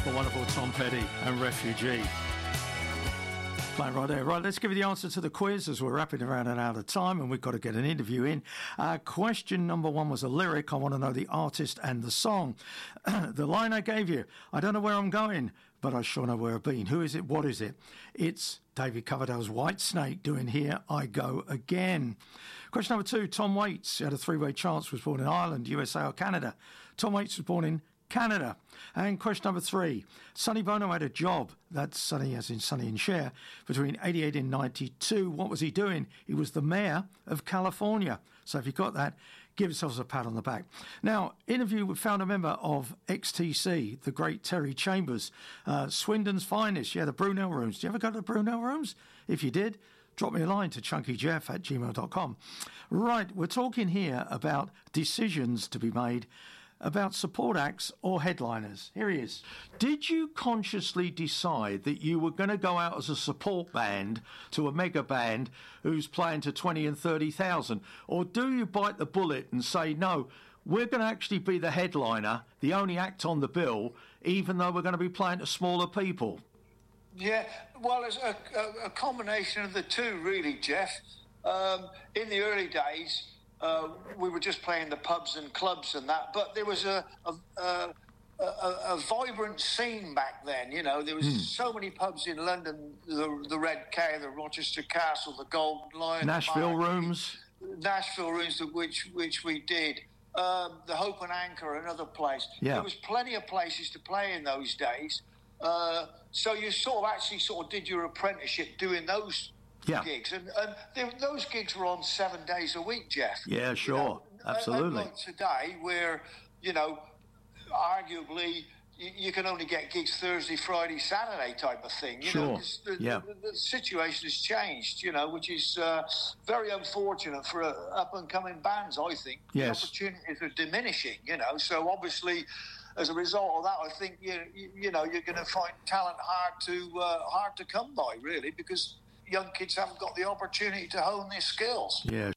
The wonderful Tom Petty and Refugee. Playing right there. Right, let's give you the answer to the quiz as we're wrapping around and out of time and we've got to get an interview in. Question number one was a lyric. I want to know the artist and the song. The line I gave you, I don't know where I'm going, but I sure know where I've been. Who is it? What is it? It's David Coverdale's White Snake doing Here I Go Again. Question number two, Tom Waits. He had a three-way chance, was born in Ireland, USA or Canada. Tom Waits was born in Canada. And question number three, Sonny Bono had a job, that's Sonny as in Sonny and Cher, between 88 and 92. What was he doing? He was the mayor of California. So if you got that, give yourselves a pat on the back. Now, interview with founder member of XTC, the great Terry Chambers, Swindon's finest. Yeah, the Brunel Rooms. Do you ever go to the Brunel Rooms? If you did, drop me a line to chunkyjeff@gmail.com. Right, we're talking here about decisions to be made about support acts or headliners. Here he is. Did you consciously decide that you were going to go out as a support band to a mega band who's playing to 20 and 30,000? Or do you bite the bullet and say, no, we're going to actually be the headliner, the only act on the bill, even though we're going to be playing to smaller people? Yeah, well, it's a combination of the two, really, Jeff. In the early days, we were just playing the pubs and clubs and that, but there was a vibrant scene back then. You know, there was so many pubs in London: the Red Cow, the Rochester Castle, the Golden Lion, Nashville Rooms, which we did. The Hope and Anchor, another place. Yeah. There was plenty of places to play in those days. So you sort of did your apprenticeship doing those gigs, and those gigs were on 7 days a week, Jeff. Yeah, sure, absolutely. Unlike today, where arguably you can only get gigs Thursday, Friday, Saturday type of thing. The situation has changed, which is very unfortunate for up and coming bands. I think the opportunities are diminishing. So obviously, as a result of that, I think you're going to find talent hard to come by, really, because young kids haven't got the opportunity to hone their skills. Yeah.